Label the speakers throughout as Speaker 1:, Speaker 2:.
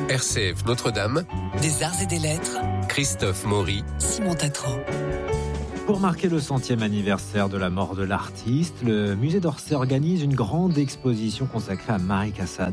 Speaker 1: RCF Notre-Dame,
Speaker 2: des arts et des lettres,
Speaker 1: Christophe Maury,
Speaker 2: Simon Tatran.
Speaker 3: Pour marquer le 100e anniversaire de la mort de l'artiste, le musée d'Orsay organise une grande exposition consacrée à Marie Cassatt.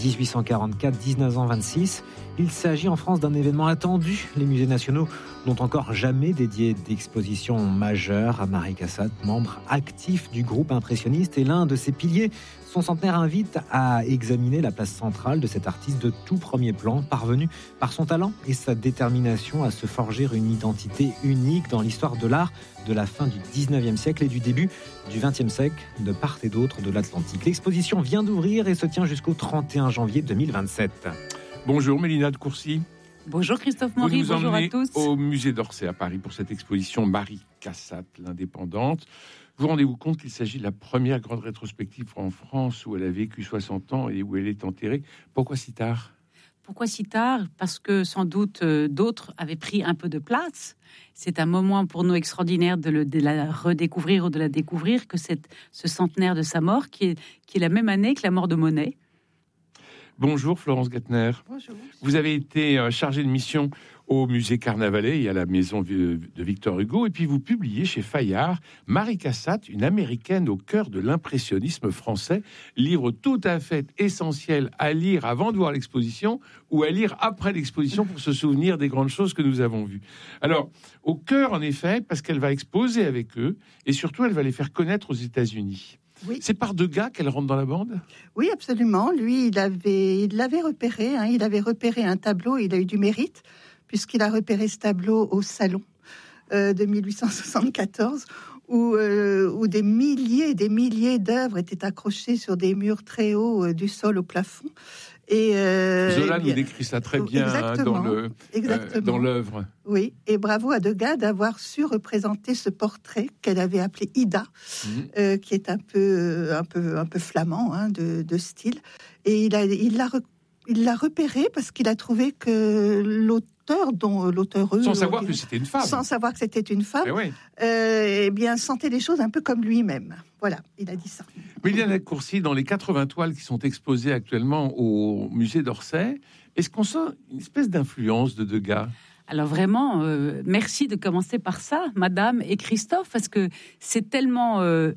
Speaker 3: 1844-1926, il s'agit en France d'un événement attendu. Les musées nationaux n'ont encore jamais dédié d'exposition majeure à Marie Cassatt, membre actif du groupe impressionniste et l'un de ses piliers. Son centenaire invite à examiner la place centrale de cet artiste de tout premier plan, parvenu par son talent et sa détermination à se forger une identité unique dans l'histoire de l'art de la fin du 19e siècle et du début du 20e siècle, de part et d'autre de l'Atlantique. L'exposition vient d'ouvrir et se tient jusqu'au 31 janvier 2027.
Speaker 4: Bonjour Mélina de Courcy.
Speaker 5: Bonjour Christophe Maury, bonjour à tous.
Speaker 4: Au musée d'Orsay à Paris pour cette exposition Marie Cassatt, l'indépendante. Vous rendez-vous compte qu'il s'agit de la première grande rétrospective en France où elle a vécu 60 ans et où elle est enterrée. Pourquoi si tard ?
Speaker 5: Pourquoi si tard ? Parce que sans doute d'autres avaient pris un peu de place. C'est un moment pour nous extraordinaire de la redécouvrir ou de la découvrir que ce centenaire de sa mort qui est la même année que la mort de Monet.
Speaker 4: Bonjour Florence Gattner.
Speaker 6: Bonjour.
Speaker 4: Vous avez été chargée de mission au musée Carnavalet et à la maison de Victor Hugo, et puis vous publiez chez Fayard Marie Cassatt, une américaine au cœur de l'impressionnisme français, livre tout à fait essentiel à lire avant de voir l'exposition ou à lire après l'exposition pour se souvenir des grandes choses que nous avons vues. Alors, au cœur en effet, parce qu'elle va exposer avec eux et surtout elle va les faire connaître aux États-Unis. Oui. C'est par Degas qu'elle rentre dans la bande ?
Speaker 6: Oui, absolument. Lui, il l'avait repéré. Il avait repéré un tableau. Il a eu du mérite puisqu'il a repéré ce tableau au Salon de 1874 où des milliers et des milliers d'œuvres étaient accrochées sur des murs très hauts du sol au plafond. Et
Speaker 4: Zola nous décrit ça très bien dans l'œuvre.
Speaker 6: Oui, et bravo à Degas d'avoir su représenter ce portrait qu'elle avait appelé Ida, qui est un peu flamand de style. Et il l'a repéré parce qu'il a trouvé que l'auteure,
Speaker 4: sans savoir que c'était une femme,
Speaker 6: eh bien sentait les choses un peu comme lui-même. Voilà, il a dit ça.
Speaker 4: Mélina de Courcy, dans les 80 toiles qui sont exposées actuellement au musée d'Orsay, est-ce qu'on sent une espèce d'influence de Degas ?
Speaker 5: Alors vraiment, merci de commencer par ça, Madame et Christophe, parce que c'est tellement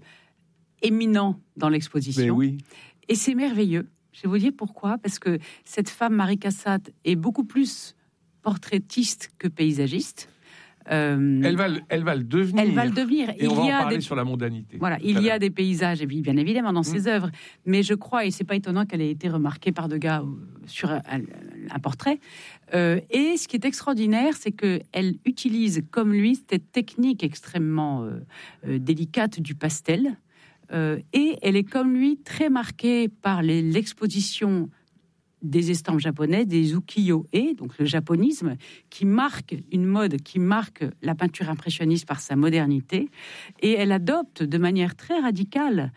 Speaker 5: éminent dans l'exposition.
Speaker 4: Mais oui.
Speaker 5: Et c'est merveilleux. Je vais vous dire pourquoi. Parce que cette femme, Marie Cassatt, est beaucoup plus portraitiste que paysagiste.
Speaker 4: Elle va le devenir.
Speaker 5: Elle va le devenir.
Speaker 4: Et on va en parler sur la mondanité.
Speaker 5: Voilà, il y a des paysages, et bien évidemment, dans ses œuvres. Mais je crois, et c'est pas étonnant qu'elle ait été remarquée par Degas sur un portrait. Et ce qui est extraordinaire, c'est qu'elle utilise, comme lui, cette technique extrêmement délicate du pastel. Et elle est, comme lui, très marquée par l'exposition des estampes japonaises, des ukiyo-e, donc le japonisme, qui marque une mode, qui marque la peinture impressionniste par sa modernité. Et elle adopte de manière très radicale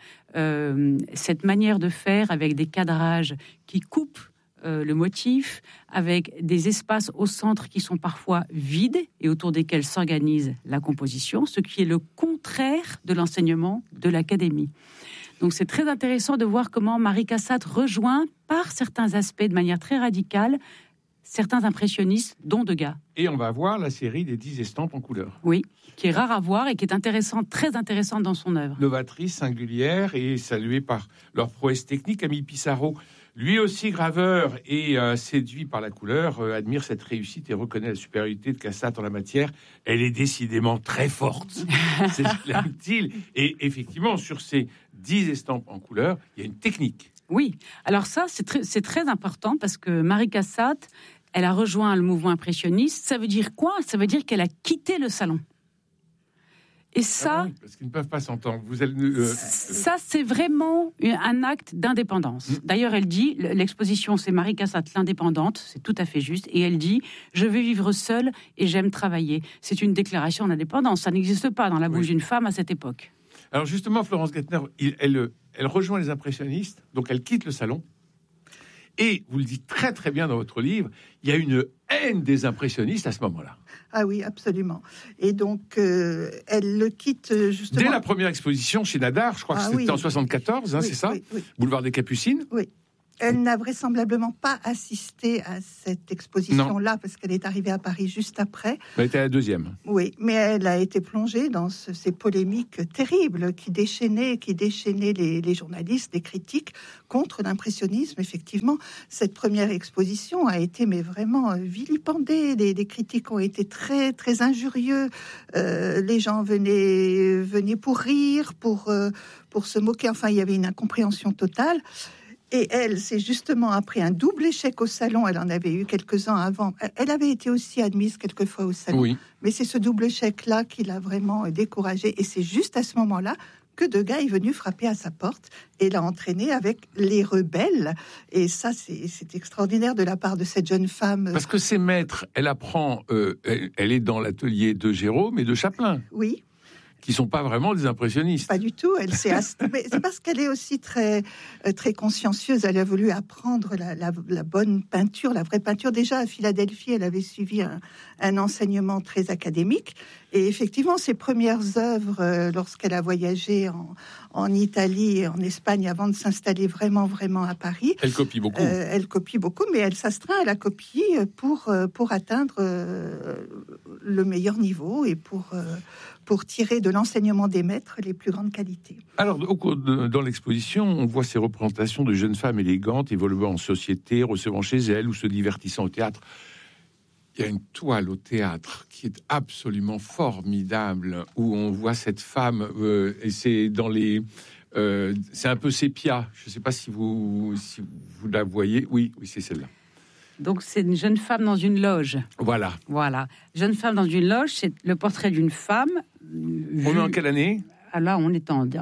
Speaker 5: cette manière de faire avec des cadrages qui coupent le motif, avec des espaces au centre qui sont parfois vides et autour desquels s'organise la composition, ce qui est le contraire de l'enseignement de l'académie. Donc c'est très intéressant de voir comment Marie Cassatt rejoint par certains aspects de manière très radicale certains impressionnistes, dont Degas.
Speaker 4: Et on va voir la série des 10 estampes en couleur.
Speaker 5: Oui, qui est rare à voir et qui est intéressante, très intéressante dans son œuvre.
Speaker 4: Novatrice, singulière et saluée par leur prouesse technique. Camille Pissarro, lui aussi graveur et séduit par la couleur, admire cette réussite et reconnaît la supériorité de Cassatt en la matière. Elle est décidément très forte, s'exclame-t-il. Et effectivement, sur ces 10 estampes en couleur, il y a une technique.
Speaker 5: Oui, alors ça, c'est très important parce que Marie Cassatt, elle a rejoint le mouvement impressionniste. Ça veut dire quoi ? Ça veut dire qu'elle a quitté le salon. Et ça,
Speaker 4: parce qu'ils ne peuvent pas s'entendre.
Speaker 5: Ça, c'est vraiment un acte d'indépendance. D'ailleurs, elle dit, l'exposition, c'est Marie Cassatt, l'indépendante, c'est tout à fait juste. Et elle dit, je veux vivre seule et j'aime travailler. C'est une déclaration d'indépendance. Ça n'existe pas dans la bouche d'une femme à cette époque.
Speaker 4: Alors justement, Florence Gattner, elle rejoint les impressionnistes, donc elle quitte le salon. Et vous le dites très très bien dans votre livre, il y a une haine des impressionnistes à ce moment-là.
Speaker 6: Ah oui, absolument. Et donc, elle le quitte justement...
Speaker 4: Dès la première exposition chez Nadar, je crois que c'était en 74, c'est ça,
Speaker 6: oui.
Speaker 4: Boulevard des Capucines.
Speaker 6: Oui. Elle n'a vraisemblablement pas assisté à cette exposition-là, parce qu'elle est arrivée à Paris juste après.
Speaker 4: Elle était la deuxième.
Speaker 6: Oui, mais elle a été plongée dans ces polémiques terribles qui déchaînaient les journalistes, les critiques contre l'impressionnisme. Effectivement, cette première exposition a été vraiment vilipendée. Les critiques ont été très, très injurieux. Les gens venaient pour rire, pour se moquer. Enfin, il y avait une incompréhension totale. Et elle, c'est justement après un double échec au salon, elle en avait eu quelques-uns avant, elle avait été aussi admise quelquefois au salon,
Speaker 4: oui.
Speaker 6: Mais c'est ce double échec-là qui l'a vraiment découragée, et c'est juste à ce moment-là que Degas est venu frapper à sa porte et l'a entraînée avec Les Rebelles, et ça c'est extraordinaire de la part de cette jeune femme.
Speaker 4: Parce que ses maîtres, elle apprend, elle est dans l'atelier de Gérôme et de Chaplin.
Speaker 6: Oui.
Speaker 4: Qui sont pas vraiment des impressionnistes.
Speaker 6: Pas du tout. Mais c'est parce qu'elle est aussi très, très consciencieuse. Elle a voulu apprendre la bonne peinture, la vraie peinture. Déjà à Philadelphie, elle avait suivi un enseignement très académique. Et effectivement, ses premières œuvres, lorsqu'elle a voyagé en Italie et en Espagne avant de s'installer vraiment à Paris.
Speaker 4: Elle copie beaucoup.
Speaker 6: Elle copie beaucoup, mais elle s'astreint à la copie pour atteindre le meilleur niveau et pour tirer de l'enseignement des maîtres les plus grandes qualités.
Speaker 4: Alors, dans l'exposition, on voit ces représentations de jeunes femmes élégantes, évoluant en société, recevant chez elles ou se divertissant au théâtre. Il y a une toile au théâtre qui est absolument formidable, où on voit cette femme, et c'est dans les... c'est un peu sépia. Je ne sais pas si vous la voyez. Oui, c'est celle-là.
Speaker 5: Donc, c'est une jeune femme dans une loge.
Speaker 4: Voilà.
Speaker 5: Jeune femme dans une loge, c'est le portrait d'une femme.
Speaker 4: On est en quelle année ?
Speaker 5: Là, on est en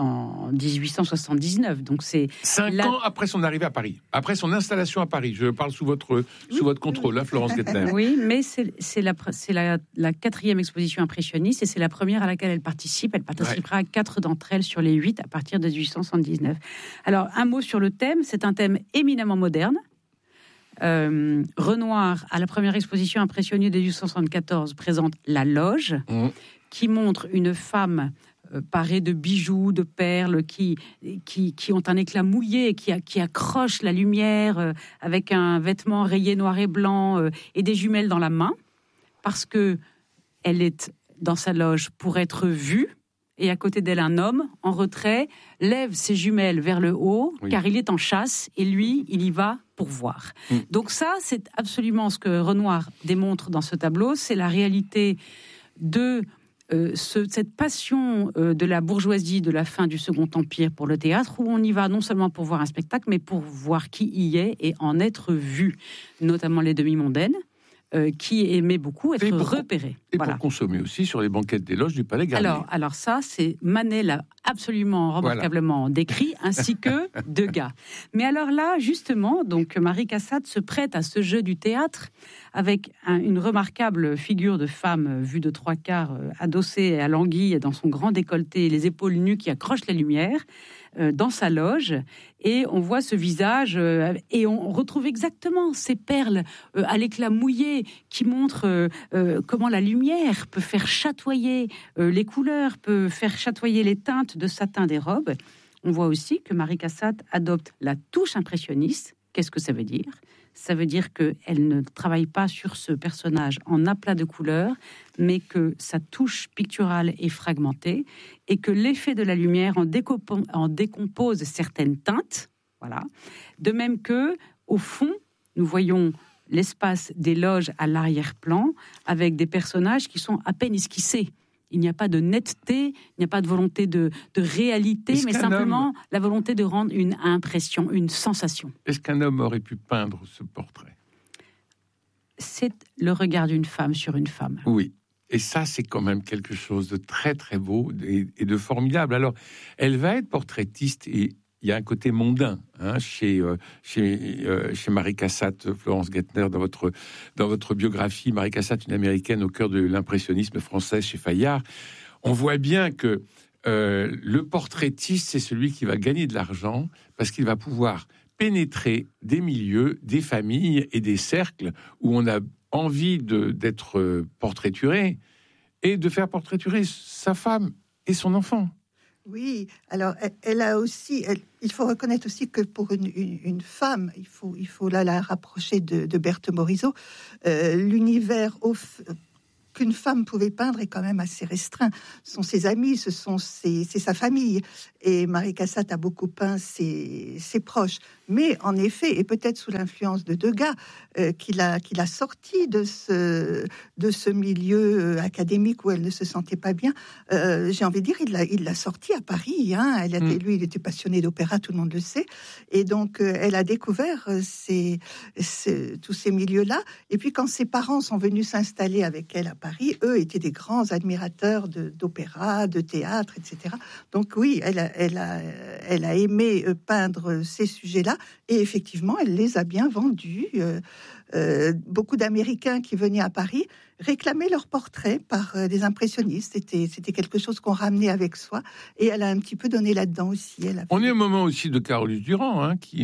Speaker 5: 1879. Donc, c'est
Speaker 4: 5 ans après son arrivée à Paris. Après son installation à Paris. Je parle sous votre contrôle, Florence Guettner.
Speaker 5: Oui, mais c'est la quatrième exposition impressionniste et c'est la première à laquelle elle participe. Elle participera à 4 d'entre elles sur les 8 à partir de 1879. Alors, un mot sur le thème. C'est un thème éminemment moderne. Renoir, à la première exposition impressionniste de 1874, présente La Loge, qui montre une femme parée de bijoux, de perles, qui ont un éclat mouillé, qui accroche la lumière avec un vêtement rayé noir et blanc et des jumelles dans la main, parce que elle est dans sa loge pour être vue. Et à côté d'elle, un homme, en retrait, lève ses jumelles vers le haut, car il est en chasse, et lui, il y va pour voir. Donc ça, c'est absolument ce que Renoir démontre dans ce tableau, c'est la réalité de cette passion de la bourgeoisie de la fin du Second Empire pour le théâtre, où on y va non seulement pour voir un spectacle, mais pour voir qui y est et en être vu, notamment les demi-mondaines, qui aimaient beaucoup être repérés.
Speaker 4: Et pour consommer aussi sur les banquettes des loges du Palais Garnier.
Speaker 5: Alors ça, c'est Manet l'a absolument remarquablement décrit, ainsi que Degas. Mais alors là, justement, donc Marie Cassatt se prête à ce jeu du théâtre avec une remarquable figure de femme vue de 3/4, adossée à l'anguille dans son grand décolleté, les épaules nues qui accrochent la lumière, dans sa loge, et on voit ce visage et on retrouve exactement ces perles à l'éclat mouillé qui montrent comment la lumière peut faire chatoyer les couleurs, peut faire chatoyer les teintes de satin des robes. On voit aussi que Marie Cassatt adopte la touche impressionniste. Qu'est-ce que ça veut dire ? Ça veut dire qu'elle ne travaille pas sur ce personnage en aplat de couleurs, mais que sa touche picturale est fragmentée et que l'effet de la lumière en décompose certaines teintes. Voilà. De même que, au fond, nous voyons l'espace des loges à l'arrière-plan avec des personnages qui sont à peine esquissés. Il n'y a pas de netteté, il n'y a pas de volonté de réalité, mais simplement la volonté de rendre une impression, une sensation.
Speaker 4: Est-ce qu'un homme aurait pu peindre ce portrait ?
Speaker 5: C'est le regard d'une femme sur une femme.
Speaker 4: Oui, et ça, c'est quand même quelque chose de très, très beau et de formidable. Alors, elle va être portraitiste et il y a un côté mondain chez Marie Cassatt, Florence Guettner, dans votre biographie. Marie Cassatt, une américaine au cœur de l'impressionnisme français chez Fayard. On voit bien que le portraitiste, c'est celui qui va gagner de l'argent parce qu'il va pouvoir pénétrer des milieux, des familles et des cercles où on a envie d'être portraituré et de faire portraiturer sa femme et son enfant.
Speaker 6: Oui, alors elle a aussi, il faut reconnaître aussi que pour une femme, il faut là la rapprocher de Berthe Morisot, l'univers qu'une femme pouvait peindre est quand même assez restreint. Ce sont ses amis, c'est sa famille. Et Marie Cassatt a beaucoup peint ses proches. Mais en effet, et peut-être sous l'influence de Degas, qu'il a sorti de ce milieu académique où elle ne se sentait pas bien. J'ai envie de dire, il l'a sorti à Paris. Hein. Lui, il était passionné d'opéra, tout le monde le sait. Et donc, elle a découvert tous ces milieux-là. Et puis, quand ses parents sont venus s'installer avec elle à Paris, eux étaient des grands admirateurs d'opéra, de théâtre, etc. Donc oui, elle a aimé peindre ces sujets-là. Et effectivement, elle les a bien vendus. Beaucoup d'Américains qui venaient à Paris réclamaient leurs portraits par des impressionnistes. C'était quelque chose qu'on ramenait avec soi. Et elle a un petit peu donné là-dedans aussi.
Speaker 4: On est au moment aussi de Carolus Duran, hein, qui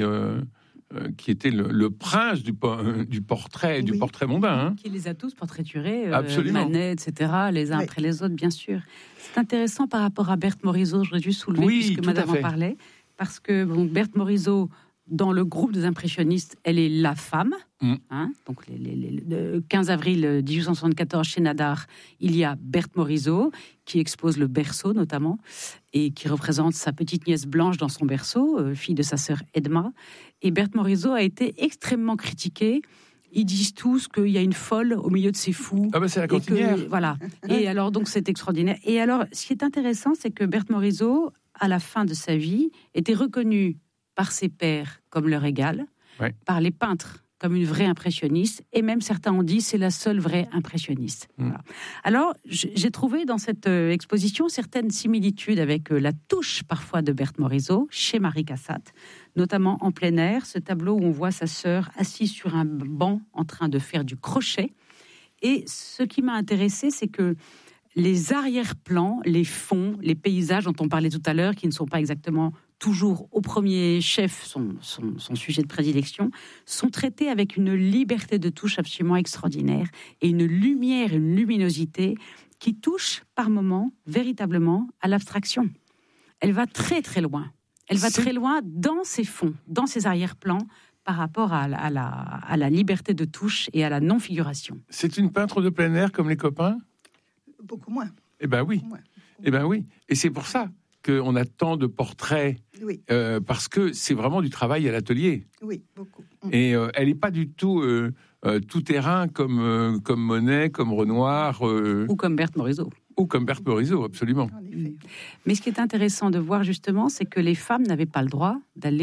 Speaker 4: était le prince du portrait, du portrait mondain. Hein.
Speaker 5: Qui les a tous portraiturés,
Speaker 4: Absolument.
Speaker 5: Manet, etc., les uns après les autres, bien sûr. C'est intéressant par rapport à Berthe Morisot, j'aurais dû soulever, puisque Madame en parlait, parce que Berthe Morisot, dans le groupe des impressionnistes, elle est la femme. Hein, donc, le 15 avril 1874, chez Nadar, il y a Berthe Morisot, qui expose le berceau, notamment, et qui représente sa petite nièce Blanche dans son berceau, fille de sa sœur Edma. Et Berthe Morisot a été extrêmement critiquée. Ils disent tous qu'il y a une folle au milieu de ces fous.
Speaker 4: Ah ben c'est la cantinière.
Speaker 5: Voilà. Et alors, donc, c'est extraordinaire. Et alors, ce qui est intéressant, c'est que Berthe Morisot, à la fin de sa vie, était reconnue par ses pairs comme leur égale, par les peintres comme une vraie impressionniste, et même certains ont dit c'est la seule vraie impressionniste. Voilà. Alors, j'ai trouvé dans cette exposition certaines similitudes avec la touche parfois de Berthe Morisot chez Marie Cassatt, notamment en plein air, ce tableau où on voit sa sœur assise sur un banc en train de faire du crochet. Et ce qui m'a intéressée, c'est que les arrière-plans, les fonds, les paysages dont on parlait tout à l'heure, qui ne sont pas exactement toujours au premier chef son sujet de prédilection, sont traités avec une liberté de touche absolument extraordinaire et une lumière, une luminosité qui touche par moments véritablement à l'abstraction. Elle va très très loin. Elle va très loin dans ses fonds, dans ses arrière-plans, par rapport à la liberté de touche et à la non-figuration.
Speaker 4: C'est une peintre de plein air comme les copains ?
Speaker 6: Beaucoup moins.
Speaker 4: Eh ben oui. Eh ben oui. Et c'est pour ça qu'on a tant de portraits, parce que c'est vraiment du travail à l'atelier.
Speaker 6: Oui, beaucoup.
Speaker 4: Et elle n'est pas du tout tout terrain comme Monet, comme Renoir.
Speaker 5: Ou comme Berthe Morisot.
Speaker 4: Ou comme Berthe Morisot, absolument.
Speaker 5: Mais ce qui est intéressant de voir justement, c'est que les femmes n'avaient pas le droit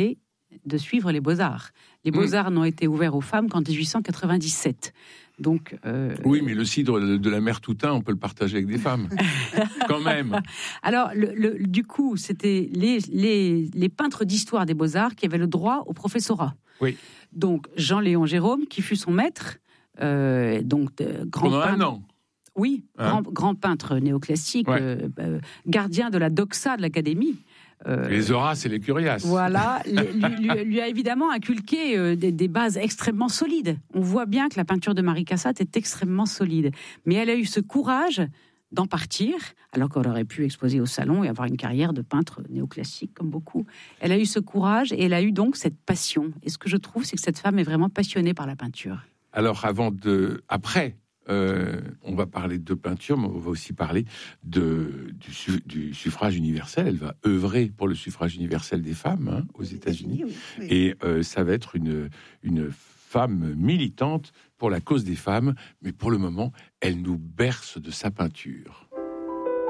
Speaker 5: de suivre les Beaux-Arts. Les Beaux-Arts n'ont été ouverts aux femmes qu'en 1897. Donc,
Speaker 4: oui, mais le cidre de la mère Toutain, on peut le partager avec des femmes, quand même.
Speaker 5: Alors, du coup, c'était les peintres d'histoire des Beaux-Arts qui avaient le droit au professorat.
Speaker 4: Oui.
Speaker 5: Donc, Jean-Léon Gérôme, qui fut son maître, grand
Speaker 4: pendant
Speaker 5: peintre,
Speaker 4: un an.
Speaker 5: Oui, grand peintre néoclassique, gardien de la doxa de l'Académie.
Speaker 4: Les Horaces et les Curiaces.
Speaker 5: Voilà, lui a évidemment inculqué des bases extrêmement solides. On voit bien que la peinture de Marie Cassatt est extrêmement solide. Mais elle a eu ce courage d'en partir, alors qu'elle aurait pu exposer au salon et avoir une carrière de peintre néoclassique, comme beaucoup. Elle a eu ce courage et elle a eu donc cette passion. Et ce que je trouve, c'est que cette femme est vraiment passionnée par la peinture.
Speaker 4: Alors, après, on va parler de peinture, mais on va aussi parler du suffrage universel. Elle va œuvrer pour le suffrage universel des femmes aux États-Unis. Oui. Et ça va être une femme militante pour la cause des femmes. Mais pour le moment, elle nous berce de sa peinture.